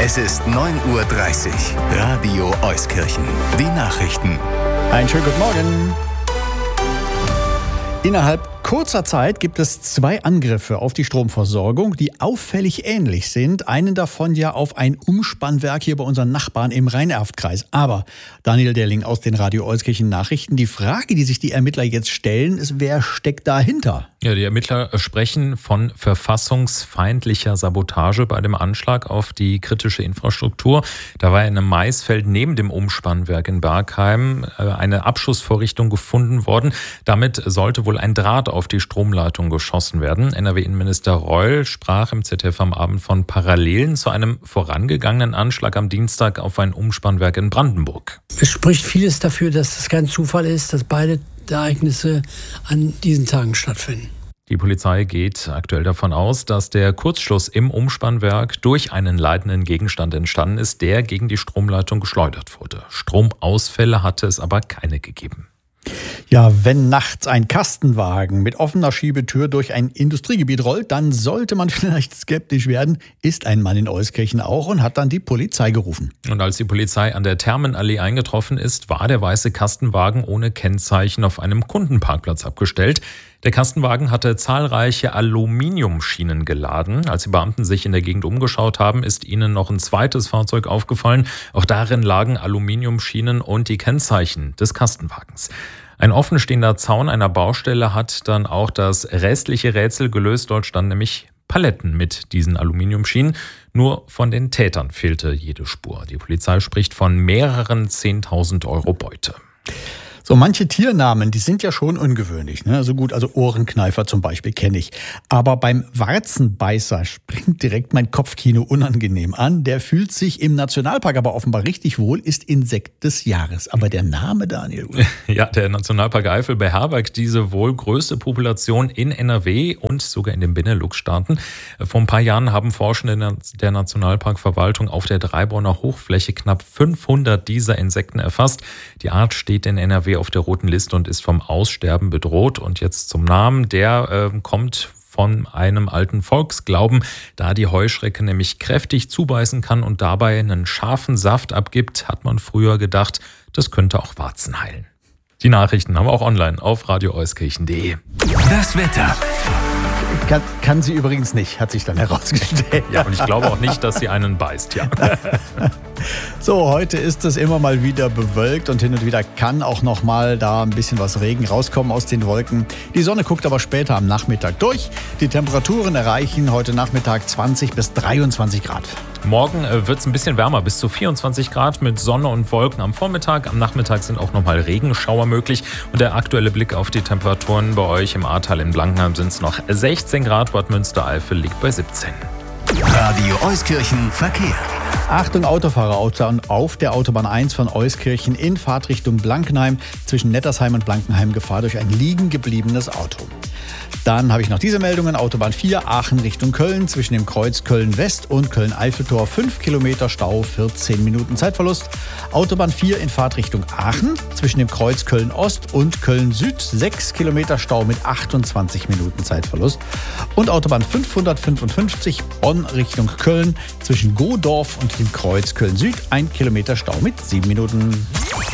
Es ist 9:30 Uhr. Radio Euskirchen. Die Nachrichten. Einen schönen guten Morgen. Innerhalb kurzer Zeit gibt es 2 Angriffe auf die Stromversorgung, die auffällig ähnlich sind. Einen davon ja auf ein Umspannwerk hier bei unseren Nachbarn im Rhein-Erft-Kreis. Aber Daniel Derling aus den Radio Euskirchen Nachrichten, die Frage, die sich die Ermittler jetzt stellen, ist, wer steckt dahinter? Ja, die Ermittler sprechen von verfassungsfeindlicher Sabotage bei dem Anschlag auf die kritische Infrastruktur. Da war in einem Maisfeld neben dem Umspannwerk in Bergheim eine Abschussvorrichtung gefunden worden. Damit sollte wohl ein Draht auf die Stromleitung geschossen werden. NRW-Innenminister Reul sprach im ZDF am Abend von Parallelen zu einem vorangegangenen Anschlag am Dienstag auf ein Umspannwerk in Brandenburg. Es spricht vieles dafür, dass es kein Zufall ist, dass beide Ereignisse an diesen Tagen stattfinden. Die Polizei geht aktuell davon aus, dass der Kurzschluss im Umspannwerk durch einen leitenden Gegenstand entstanden ist, der gegen die Stromleitung geschleudert wurde. Stromausfälle hatte es aber keine gegeben. Ja, wenn nachts ein Kastenwagen mit offener Schiebetür durch ein Industriegebiet rollt, dann sollte man vielleicht skeptisch werden, ist ein Mann in Euskirchen auch und hat dann die Polizei gerufen. Und als die Polizei an der Thermenallee eingetroffen ist, war der weiße Kastenwagen ohne Kennzeichen auf einem Kundenparkplatz abgestellt. Der Kastenwagen hatte zahlreiche Aluminiumschienen geladen. Als die Beamten sich in der Gegend umgeschaut haben, ist ihnen noch ein zweites Fahrzeug aufgefallen. Auch darin lagen Aluminiumschienen und die Kennzeichen des Kastenwagens. Ein offenstehender Zaun einer Baustelle hat dann auch das restliche Rätsel gelöst. Dort standen nämlich Paletten mit diesen Aluminiumschienen. Nur von den Tätern fehlte jede Spur. Die Polizei spricht von mehreren 10.000 Euro Beute. So manche Tiernamen, die sind ja schon ungewöhnlich, ne? Also gut, also Ohrenkneifer zum Beispiel kenne ich. Aber beim Warzenbeißer springt direkt mein Kopfkino unangenehm an. Der fühlt sich im Nationalpark aber offenbar richtig wohl, ist Insekt des Jahres. Aber der Name, Daniel? Ja, der Nationalpark Eifel beherbergt diese wohl größte Population in NRW und sogar in den Benelux-Staaten. Vor ein paar Jahren haben Forschende der Nationalparkverwaltung auf der Dreiborner Hochfläche knapp 500 dieser Insekten erfasst. Die Art steht in NRW auf der roten Liste und ist vom Aussterben bedroht. Und jetzt zum Namen, der kommt von einem alten Volksglauben, da die Heuschrecke nämlich kräftig zubeißen kann und dabei einen scharfen Saft abgibt, hat man früher gedacht, das könnte auch Warzen heilen. Die Nachrichten haben wir auch online auf radioeuskirchen.de. Das Wetter. Kann sie übrigens nicht, hat sich dann herausgestellt. Ja, und ich glaube auch nicht, dass sie einen beißt, ja. So, heute ist es immer mal wieder bewölkt und hin und wieder kann auch noch mal da ein bisschen was Regen rauskommen aus den Wolken. Die Sonne guckt aber später am Nachmittag durch. Die Temperaturen erreichen heute Nachmittag 20 bis 23 Grad. Morgen wird es ein bisschen wärmer, bis zu 24 Grad mit Sonne und Wolken am Vormittag. Am Nachmittag sind auch nochmal Regenschauer möglich. Und der aktuelle Blick auf die Temperaturen bei euch im Ahrtal in Blankenheim sind es noch 16 Grad. Bad Münstereifel liegt bei 17. Radio Euskirchen Verkehr. Achtung Autofahrer auf der Autobahn 1 von Euskirchen in Fahrtrichtung Blankenheim zwischen Nettersheim und Blankenheim Gefahr durch ein liegen gebliebenes Auto. Dann habe ich noch diese Meldungen. Autobahn 4 Aachen Richtung Köln zwischen dem Kreuz Köln-West und Köln-Eiffeltor 5 Kilometer Stau, 14 Minuten Zeitverlust. Autobahn 4 in Fahrtrichtung Aachen zwischen dem Kreuz Köln-Ost und Köln-Süd 6 Kilometer Stau mit 28 Minuten Zeitverlust. Und Autobahn 555 Bonn Richtung Köln zwischen Godorf und dem Kreuz Köln-Süd 1 Kilometer Stau mit 7 Minuten.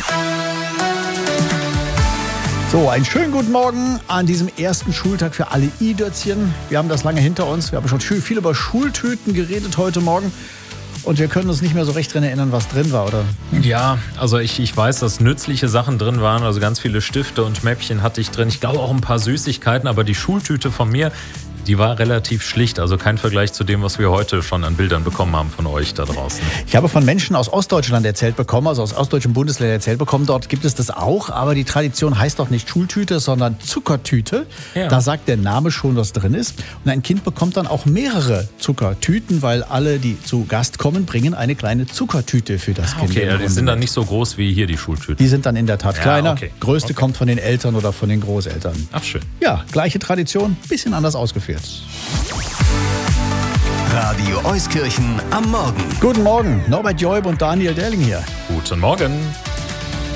So, einen schönen guten Morgen an diesem ersten Schultag für alle I-Dötzchen. Wir haben das lange hinter uns. Wir haben schon viel über Schultüten geredet heute Morgen. Und wir können uns nicht mehr so recht dran erinnern, was drin war, oder? Ja, also ich weiß, dass nützliche Sachen drin waren. Also ganz viele Stifte und Mäppchen hatte ich drin. Ich glaube auch ein paar Süßigkeiten. Aber die Schultüte von mir, die war relativ schlicht, also kein Vergleich zu dem, was wir heute schon an Bildern bekommen haben von euch da draußen. Ich habe von Menschen aus Ostdeutschland erzählt bekommen, also aus ostdeutschen Bundesländern erzählt bekommen, dort gibt es das auch, aber die Tradition heißt doch nicht Schultüte, sondern Zuckertüte. Ja. Da sagt der Name schon, was drin ist. Und ein Kind bekommt dann auch mehrere Zuckertüten, weil alle, die zu Gast kommen, bringen eine kleine Zuckertüte für das Kind. Okay, ja, die sind dann nicht so groß wie hier die Schultüten. Die sind dann in der Tat kleiner. Okay. Größte kommt von den Eltern oder von den Großeltern. Ach schön. Ja, gleiche Tradition, bisschen anders ausgeführt. Radio Euskirchen am Morgen. Guten Morgen, Norbert Joib und Daniel Derling hier. Guten Morgen.